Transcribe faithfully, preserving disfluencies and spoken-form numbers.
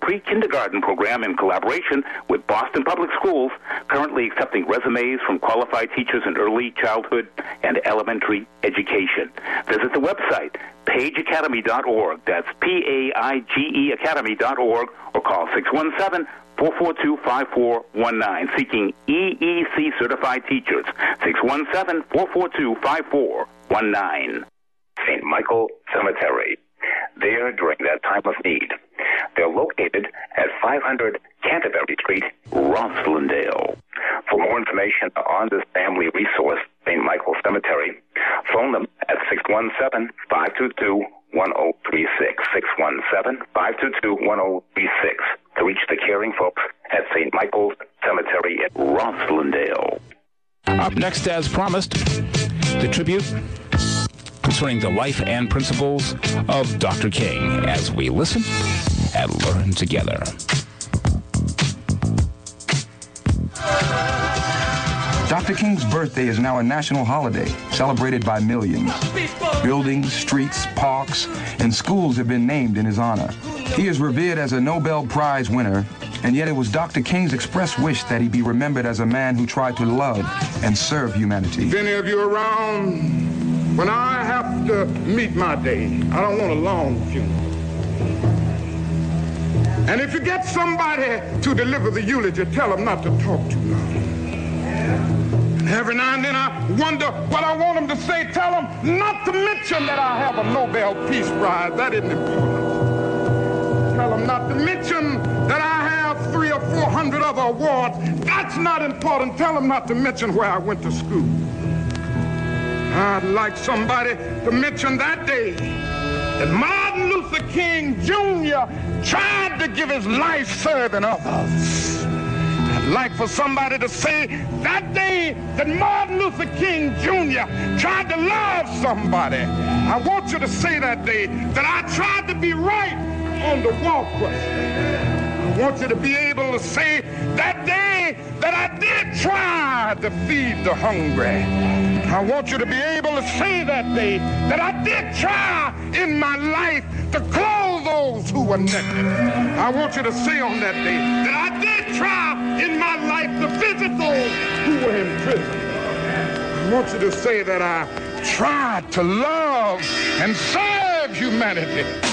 pre-kindergarten program in collaboration with Boston Public Schools, currently accepting resumes from qualified teachers in early childhood and elementary education. Visit the website, page academy dot org. That's P A I G E academy dot org, or call six one seven, four four two, five four one nine, seeking E E C certified teachers. six one seven, four four two, five four one nine. Saint Michael Cemetery. There during that time of need. They're located at five hundred Canterbury Street, Roslindale. For more information on this family resource, Saint Michael Cemetery, phone them at six one seven, five two two, one zero three six, six one seven, five two two, one zero three six, to reach the caring folks at Saint Michael's Cemetery in Roslindale. Up next, as promised, the tribute concerning the life and principles of Doctor King, as we listen and learn together. Doctor King's birthday is now a national holiday, celebrated by millions. Buildings, streets, parks, and schools have been named in his honor. He is revered as a Nobel Prize winner, and yet it was Doctor King's express wish that he be remembered as a man who tried to love and serve humanity. If any of you around, when I have to meet my day, I don't want a long funeral. And if you get somebody to deliver the eulogy, tell them not to talk too long. And every now and then I wonder what I want them to say. Tell them not to mention that I have a Nobel Peace Prize. That isn't important. Tell them not to mention that I have three or four hundred other awards. That's not important. Tell them not to mention where I went to school. I'd like somebody to mention that day that Martin Luther King Junior tried to give his life serving others. I'd like for somebody to say that day that Martin Luther King Junior tried to love somebody. I want you to say that day that I tried to be right on the walkway. I want you to be able to say that day that I did try to feed the hungry. I want you to be able to say that day that I did try in my life to clothe those who were naked. I want you to say on that day that I did try in my life to visit those who were in prison. I want you to say that I tried to love and serve humanity.